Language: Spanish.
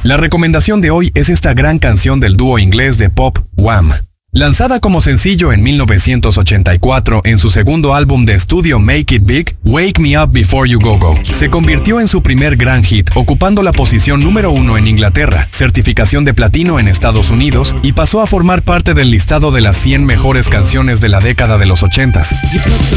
La recomendación de hoy es esta gran canción del dúo inglés de pop Wham. Lanzada como sencillo en 1984 en su segundo álbum de estudio Make It Big, Wake Me Up Before You Go Go, se convirtió en su primer gran hit, ocupando la posición número 1 en Inglaterra, certificación de platino en Estados Unidos y pasó a formar parte del listado de las 100 mejores canciones de la década de los 80s.